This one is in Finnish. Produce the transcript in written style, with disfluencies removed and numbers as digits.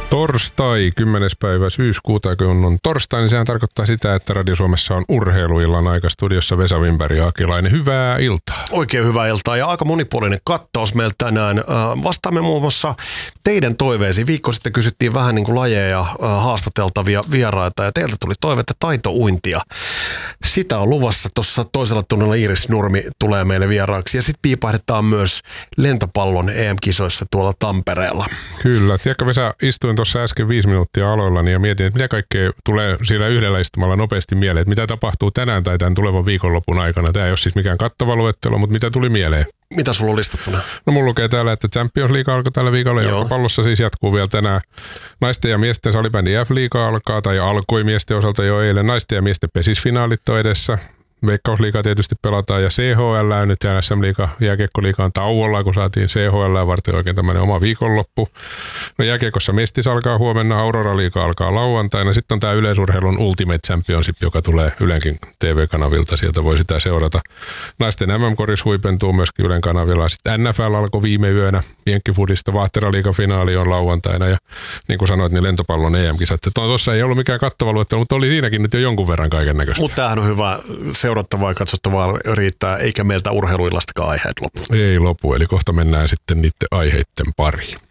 Torstai, 10. päivä syyskuuta, kun on torstai, niin sehän tarkoittaa sitä, että Radio Suomessa on urheiluillan aika. Studiossa Vesa Wimberg ja Akilainen. Hyvää iltaa. Oikein hyvää iltaa ja aika monipuolinen kattaus meillä tänään. Vastaamme muun muassa teidän toiveisiin. Viikko sitten kysyttiin vähän niin kuin lajeja ja haastateltavia vieraita ja teiltä tuli toivetta taitouintia. Sitä on luvassa. Tuossa toisella tunnilla Iiris Nurmi tulee meille vieraaksi ja sitten piipahdetaan myös lentopallon EM-kisoissa tuolla Tampereella. Kyllä. Tiedätkö Vesa, istuin tuossa äsken 5 minuuttia aloillani ja mietin, että mitä kaikkea tulee siinä yhdellä istumalla nopeasti mieleen, että mitä tapahtuu tänään tai tämän tulevan viikonlopun aikana. Tämä ei ole siis mikään kattava luettelo, mutta mitä tuli mieleen? Mitä sulla on listattuna? No mulla lukee täällä, että Champions League alkoi tällä viikolla. Jalkapallossa siis jatkuu vielä tänään. Naisten ja miesten salibändi F-liiga alkaa tai alkoi miesten osalta jo eilen. Naisten ja miesten pesisfinaalit on edessä. Veikkausliiga tietysti pelataan ja CHL on nyt ja SM-liiga, jääkiekkoliiga on tauolla, kun saatiin CHL varten oikein tämmöinen oma viikonloppu. No jääkiekossa Mestis alkaa huomenna, Aurora-liiga alkaa lauantaina. Sitten on tämä yleisurheilun Ultimate Championship, joka tulee Ylenkin TV-kanavilta, sieltä voi sitä seurata. Naisten MM-koris huipentuu myöskin Ylen kanavilla. Sitten NFL alkoi viime yönä, Jenkkifudista, Vaahtera-liiga-finaali on lauantaina ja niin kuin sanoit, niin lentopallon EM-kisat. Tuossa ei ollut mikään kattava luettelo, mutta oli siinäkin nyt jo jonkun verran kaiken näköistä. Mutta tämähän on hyvä. Seurattavaa ja katsottavaa riittää, eikä meiltä urheiluillastakaan aiheet lopu. Ei lopu, eli kohta mennään sitten niiden aiheiden pariin.